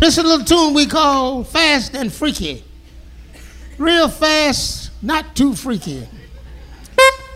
This is a little tune we call Fast and Freaky. Real fast, not too freaky.